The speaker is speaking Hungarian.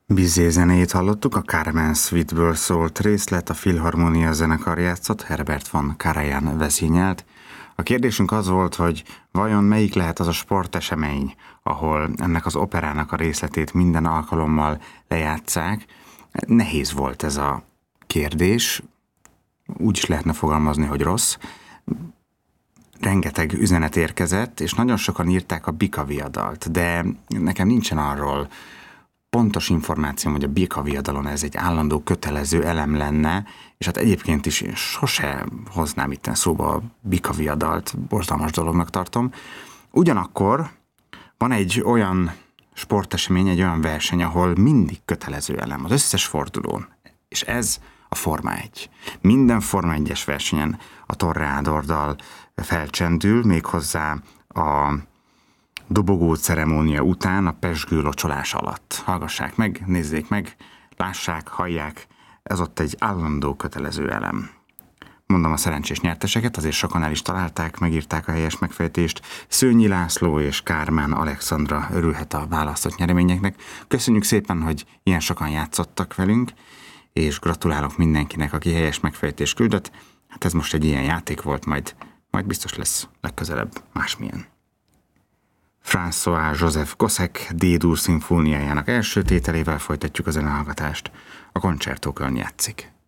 Bizet zenéjét hallottuk, a Carmen Suite-ből szólt részlet, a Filharmonia zenekar játszott, Herbert von Karajan vezényelt. A kérdésünk az volt, hogy vajon melyik lehet az a sportesemény, ahol ennek az operának a részletét minden alkalommal lejátsszák. Nehéz volt ez a kérdés, úgy is lehetne fogalmazni, hogy rossz. Rengeteg üzenet érkezett, és nagyon sokan írták a Bika viadalt, de nekem nincsen arról pontos információm, hogy a Bika viadalon ez egy állandó kötelező elem lenne, és hát egyébként is én sose hoznám itten szóba a Bika viadalt, borzalmas dolognak tartom. Ugyanakkor van egy olyan sportesemény, egy olyan verseny, ahol mindig kötelező elem, az összes fordulón, és ez a Forma 1. Minden Forma 1-es versenyen a Torreador-dal felcsendül, méghozzá a dobogó ceremónia után a pezsgő locsolás alatt. Hallgassák meg, nézzék meg, lássák, hallják, ez ott egy állandó kötelező elem. Mondom a szerencsés nyerteseket, azért sokan el is találták, megírták a helyes megfejtést. Szőnyi László és Kármán Alexandra örülhet a választott nyereményeknek. Köszönjük szépen, hogy ilyen sokan játszottak velünk, és gratulálok mindenkinek, aki helyes megfejtést küldött. Hát ez most egy ilyen játék volt, majd biztos lesz legközelebb másmilyen. François-Joseph Gossec D-dur szimfóniájának első tételével folytatjuk a zenehallgatást. A Concerto Köln játszik.